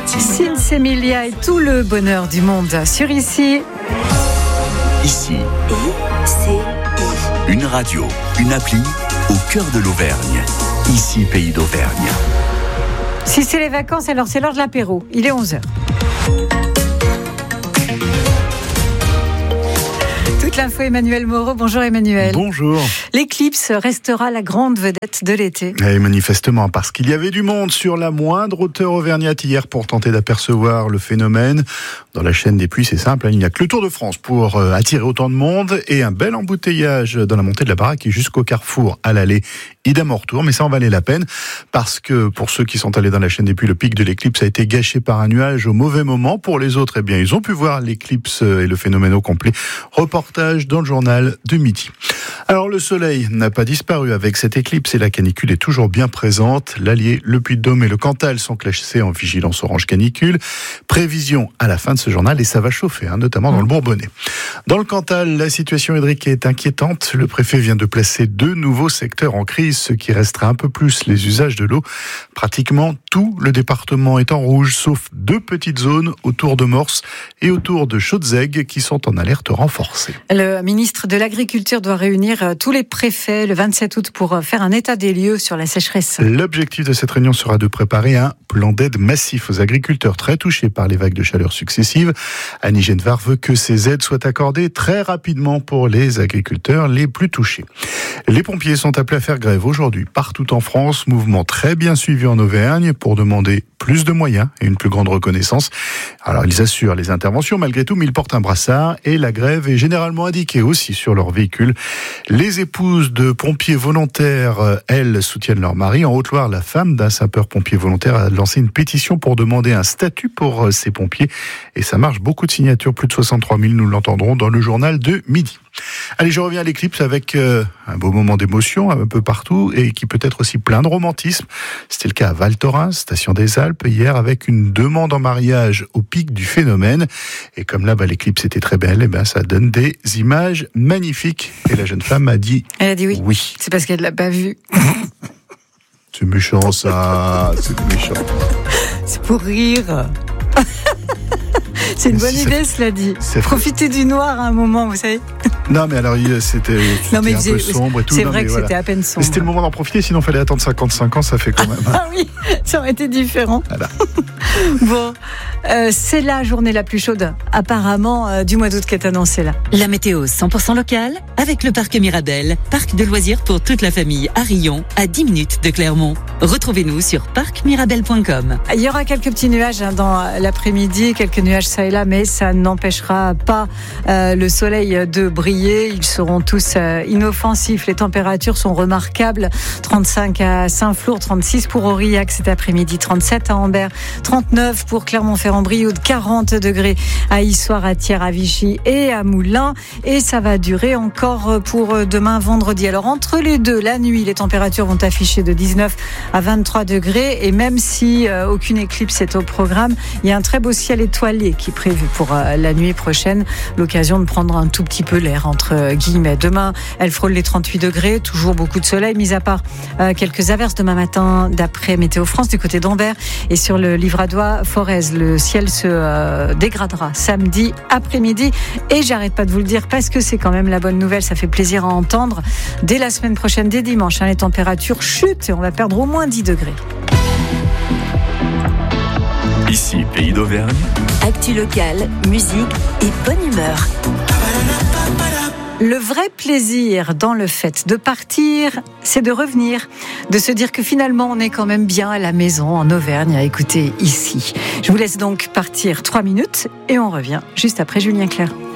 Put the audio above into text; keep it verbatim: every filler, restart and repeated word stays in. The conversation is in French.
Sils Emilia et tout le bonheur du monde sur Ici. Ici. Une radio, une appli au cœur de l'Auvergne. Ici, pays d'Auvergne. Si c'est les vacances, alors c'est l'heure de l'apéro. Il est onze heures. Toute l'info, Emmanuel Moreau. Bonjour Emmanuel. Bonjour. L'éclipse restera la grande vedette de l'été. Et manifestement, parce qu'il y avait du monde sur la moindre hauteur auvergnate hier pour tenter d'apercevoir le phénomène. Dans la chaîne des pluies, c'est simple, il n'y a que le Tour de France pour attirer autant de monde et un bel embouteillage dans la montée de la baraque et jusqu'au carrefour à l'aller, idem au retour. Mais ça en valait la peine parce que pour ceux qui sont allés dans la chaîne des pluies, le pic de l'éclipse a été gâché par un nuage au mauvais moment. Pour les autres, eh bien, ils ont pu voir l'éclipse et le phénomène au complet. Reportage dans le journal de midi. Alors le soleil n'a pas disparu avec cette éclipse et la canicule est toujours bien présente. L'Allier, le Puy-de-Dôme et le Cantal sont classés en vigilance orange canicule. Prévision à la fin de ce journal et ça va chauffer, hein, notamment dans le Bourbonnais. Dans le Cantal, la situation hydrique est inquiétante. Le préfet vient de placer deux nouveaux secteurs en crise, ce qui restera un peu plus les usages de l'eau. Pratiquement tout le département est en rouge, sauf deux petites zones autour de Morse et autour de Chaudes-Aigues qui sont en alerte renforcée. Le ministre de l'Agriculture doit réunir tous les préfets le vingt-sept août pour faire un état des lieux sur la sécheresse. L'objectif de cette réunion sera de préparer un plan d'aide massif aux agriculteurs très touchés par les vagues de chaleur successives. Annie Genevard veut que ces aides soient accordées très rapidement pour les agriculteurs les plus touchés. Les pompiers sont appelés à faire grève aujourd'hui partout en France, mouvement très bien suivi en Auvergne pour demander plus de moyens et une plus grande reconnaissance. Alors ils assurent les interventions malgré tout, mais ils portent un brassard et la grève est généralement indiquée aussi sur leur véhicule. Les épouses de pompiers volontaires, elles, soutiennent leur mari. En Haute-Loire, la femme d'un sapeur-pompier volontaire a lancé une pétition pour demander un statut pour ces pompiers et ça marche, beaucoup de signatures, plus de soixante-trois mille, nous l'entendrons dans le journal de midi. Allez, je reviens à l'éclipse avec euh, un beau moment d'émotion un peu partout et qui peut être aussi plein de romantisme. C'était le cas à Val Thorens, station des Alpes, hier avec une demande en mariage au pic du phénomène. Et comme là, bah, l'éclipse était très belle, et ben ça donne des images magnifiques. Et la jeune femme a dit Elle a dit oui. oui. C'est parce qu'elle ne l'a pas vu. C'est méchant ça, c'est méchant. C'est pour rire. C'est une bonne c'est, idée, cela dit. Profiter du noir à un moment, vous savez. Non, mais alors, c'était, c'était non, mais un faisait, peu sombre et tout. C'est non, vrai mais que voilà. c'était à peine sombre. Mais c'était le moment d'en profiter, sinon il fallait attendre cinquante-cinq ans, ça fait quand même. Ah oui, ça aurait été différent. Voilà. Bon, euh, c'est la journée la plus chaude, apparemment, euh, du mois d'août qui est annoncée là. La météo cent pour cent locale avec le parc Mirabel, parc de loisirs pour toute la famille à Rion, à dix minutes de Clermont. Retrouvez-nous sur parc mirabel point com. Il y aura quelques petits nuages hein, dans l'après-midi, quelques nuages ça et là, mais ça n'empêchera pas euh, le soleil de briller. Ils seront tous euh, inoffensifs. Les températures sont remarquables. trente-cinq à Saint-Flour, trente-six pour Aurillac cet après-midi, trente-sept à Ambert, trente-neuf pour Clermont-Ferrand-Brioude, quarante degrés à Issoire, à Thiers, à Vichy et à Moulins. Et ça va durer encore pour demain vendredi. Alors entre les deux, la nuit, les températures vont afficher de dix-neuf à vingt-trois degrés. Et même si euh, aucune éclipse est au programme, il y a un très beau ciel étoilé qui est prévu pour euh, la nuit prochaine. L'occasion de prendre un tout petit peu l'air entre guillemets. Demain, elle frôle les trente-huit degrés, toujours beaucoup de soleil, mis à part euh, quelques averses demain matin d'après Météo France du côté d'Ambert. Et sur le Livradois Forez, le ciel se euh, dégradera samedi après-midi. Et j'arrête pas de vous le dire parce que c'est quand même la bonne nouvelle, ça fait plaisir à entendre. Dès la semaine prochaine, dès dimanche, hein, les températures chutent et on va perdre au moins dix degrés. Ici, pays d'Auvergne. Actu locale, musique et bonne humeur. Le vrai plaisir dans le fait de partir, c'est de revenir, de se dire que finalement on est quand même bien à la maison en Auvergne à écouter Ici. Je vous laisse donc partir trois minutes et on revient juste après Julien Clerc.